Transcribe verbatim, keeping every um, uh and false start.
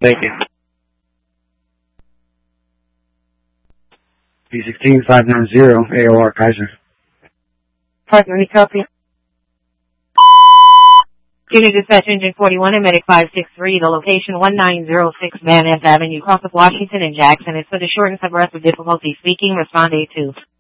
Thank you. B sixteen five nine zero, A O R Kaiser. Partner, we copy. Junior Dispatch Engine forty-one and Medic five six three, the location one nine zero six Van Ness Avenue, cross of Washington and Jackson. It's for the shortness of breath with difficulty speaking. Respond A two.